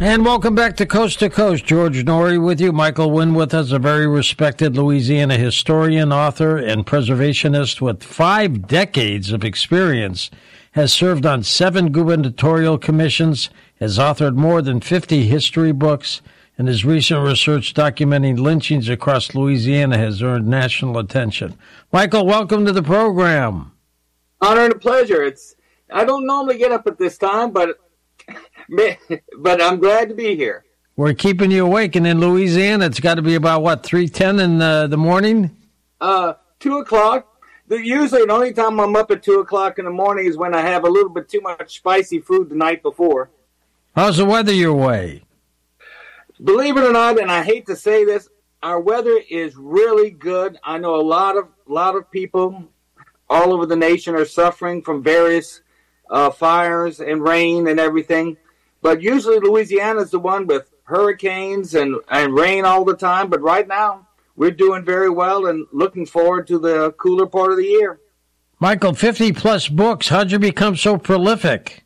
And welcome back to Coast. George Norrie with you. Michael Wynn with us, a very respected Louisiana historian, author, and preservationist with 5 decades of experience, has served on 7 gubernatorial commissions, has authored more than 50 history books, and his recent research documenting lynchings across Louisiana has earned national attention. Michael, welcome to the program. Honor and a pleasure. I don't normally get up at this time, but I'm glad to be here. We're keeping you awake, and in Louisiana, it's got to be about, 3:10 in the morning? 2 o'clock. Usually the only time I'm up at 2 o'clock in the morning is when I have a little bit too much spicy food the night before. How's the weather your way? Believe it or not, and I hate to say this, our weather is really good. I know a lot of people all over the nation are suffering from various fires and rain and everything. But usually Louisiana is the one with hurricanes and rain all the time. But right now, we're doing very well and looking forward to the cooler part of the year. Michael, 50-plus books. How'd you become so prolific?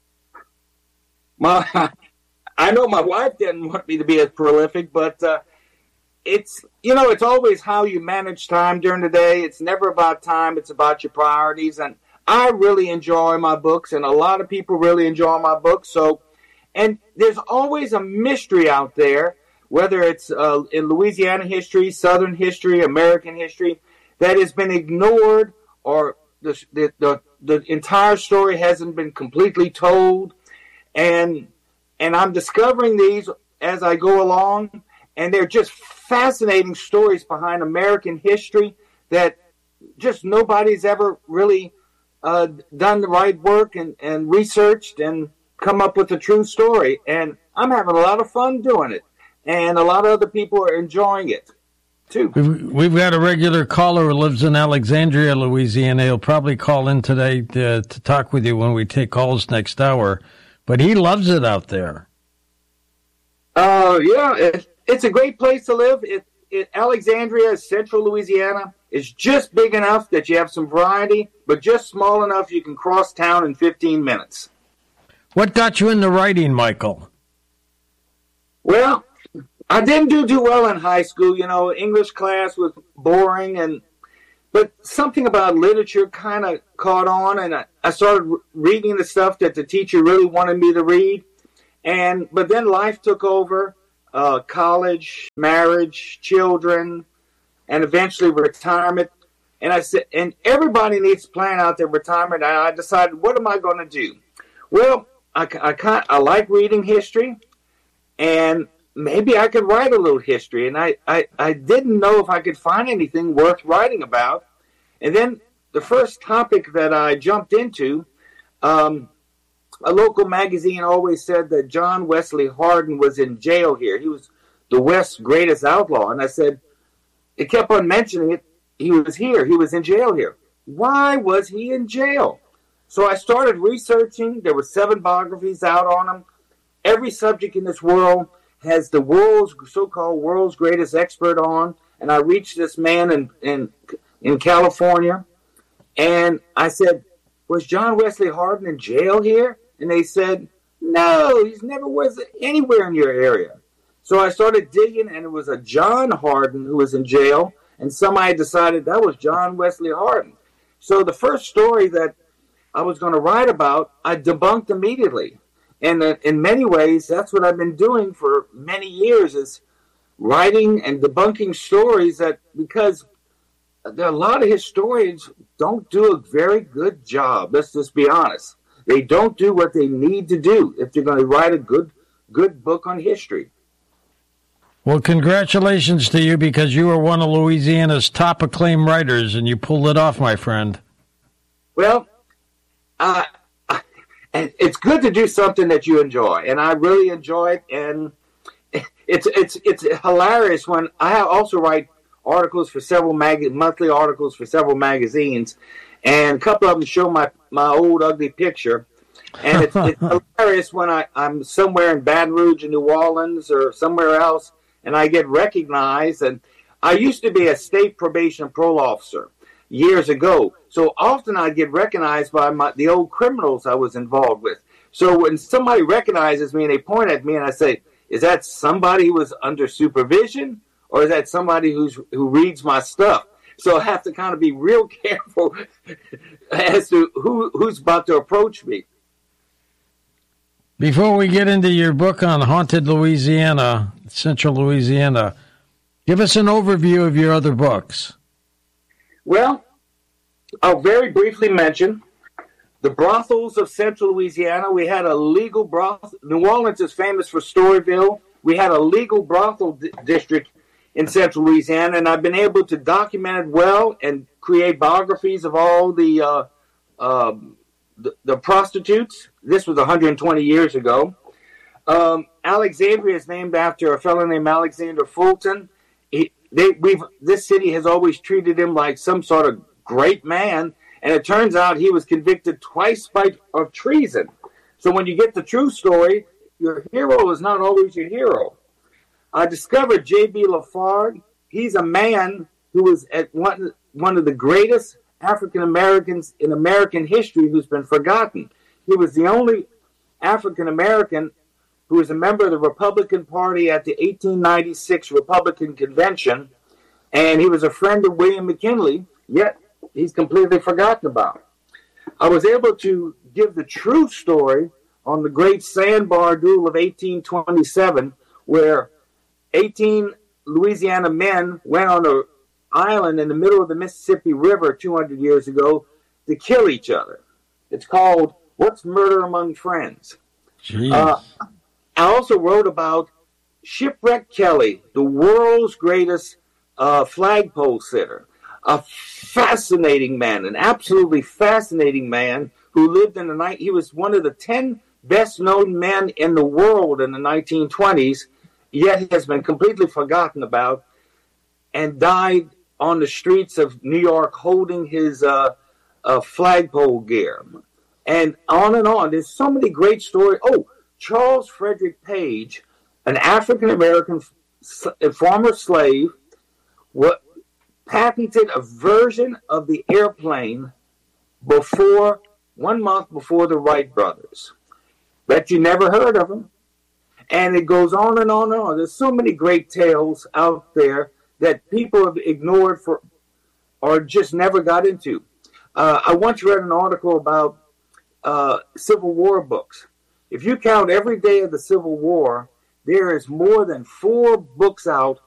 I know my wife didn't want me to be as prolific, but it's always how you manage time during the day. It's never about time. It's about your priorities. And I really enjoy my books, and a lot of people really enjoy my books. And there's always a mystery out there, whether it's in Louisiana history, Southern history, American history, that has been ignored, or the entire story hasn't been completely told. And I'm discovering these as I go along, and they're just fascinating stories behind American history that just nobody's ever really done the right work and researched and come up with a true story. And I'm having a lot of fun doing it. And a lot of other people are enjoying it, too. We've got a regular caller who lives in Alexandria, Louisiana. He'll probably call in today to talk with you when we take calls next hour. But he loves it out there. Yeah, it's a great place to live. Alexandria, central Louisiana, is just big enough that you have some variety, but just small enough you can cross town in 15 minutes. What got you into writing, Michael? Well, I didn't do too well in high school. English class was boring, but something about literature kind of caught on, and I started reading the stuff that the teacher really wanted me to read. But then life took over, college, marriage, children, and eventually retirement. And I said, and everybody needs to plan out their retirement. And I decided, what am I going to do? Well, I like reading history, and maybe I could write a little history. And I didn't know if I could find anything worth writing about. And then the first topic that I jumped into, a local magazine always said that John Wesley Hardin was in jail here. He was the West's greatest outlaw. And I said, it kept on mentioning it. He was here. He was in jail here. Why was he in jail? So I started researching. There were 7 biographies out on him. Every subject in this world has the so-called world's greatest expert on. And I reached this man in California. And I said, was John Wesley Hardin in jail here? And they said, no, he's never was anywhere in your area. So I started digging, and it was a John Hardin who was in jail, and somebody decided that was John Wesley Hardin. So the first story that I was going to write about, I debunked immediately. And in many ways, that's what I've been doing for many years, is writing and debunking stories because there are a lot of historians don't do a very good job. Let's just be honest. They don't do what they need to do if they're going to write a good book on history. Well, congratulations to you, because you are one of Louisiana's top acclaimed writers, and you pulled it off, my friend. Well, it's good to do something that you enjoy, and I really enjoy it. And it's hilarious when I also write articles for several monthly articles for several magazines, and a couple of them show my old ugly picture. And it's hilarious when I'm somewhere in Baton Rouge, in New Orleans, or somewhere else, and I get recognized. And I used to be a state probation parole officer years ago, so often I get recognized by the old criminals I was involved with. So when somebody recognizes me and they point at me and I say, is that somebody who was under supervision, or is that somebody who reads my stuff? So I have to kind of be real careful as to who's about to approach me. Before we get into your book on haunted Louisiana, Central Louisiana, give us an overview of your other books. Well, I'll very briefly mention the brothels of Central Louisiana. We had a legal brothel. New Orleans is famous for Storyville. We had a legal brothel district in Central Louisiana, and I've been able to document it well and create biographies of all the prostitutes. This was 120 years ago. Alexandria is named after a fellow named Alexander Fulton. This city has always treated him like some sort of great man, and it turns out he was convicted twice of treason. So when you get the true story, your hero is not always your hero. I discovered J.B. Lafargue. He's a man who was at one of the greatest African Americans in American history who's been forgotten. He was the only African American who was a member of the Republican Party at the 1896 Republican Convention, and he was a friend of William McKinley, yet he's completely forgotten about. I was able to give the true story on the great Sandbar Duel of 1827, where 18 Louisiana men went on an island in the middle of the Mississippi River 200 years ago to kill each other. It's called What's Murder Among Friends? I also wrote about Shipwreck Kelly, the world's greatest flagpole sitter. A fascinating man, an absolutely fascinating man who lived in the night. He was one of the 10 best-known men in the world in the 1920s, yet has been completely forgotten about, and died on the streets of New York holding his flagpole gear. And on. There's so many great stories. Oh, Charles Frederick Page, an African-American former slave, patented a version of the airplane 1 month before the Wright brothers. Bet you never heard of them. And it goes on and on and on. There's so many great tales out there that people have ignored or just never got into. I once read an article about Civil War books. If you count every day of the Civil War, there is more than 4 books out